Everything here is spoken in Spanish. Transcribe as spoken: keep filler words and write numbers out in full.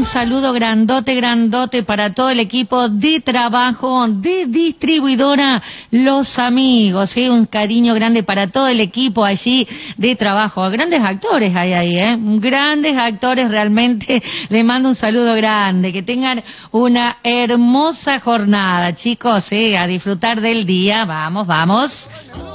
un saludo grandote, grandote para todo el equipo de trabajo de distribuidora Los Amigos, ¿sí? Un cariño grande para todo el equipo allí de trabajo. Grandes actores hay ahí, ¿eh? Grandes actores realmente. Les mando un saludo grande. Que tengan una hermosa jornada, chicos, ¿sí? A disfrutar del día. Vamos, vamos.